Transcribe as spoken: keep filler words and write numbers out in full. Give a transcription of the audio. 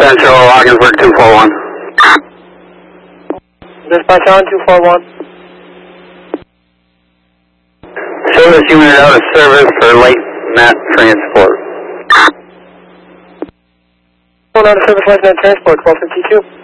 Central, Ogdensburg two four one. Dispatch on two four one. Service unit out of service for light mat transport. Hold on to service light mat transport, twelve fifty-two.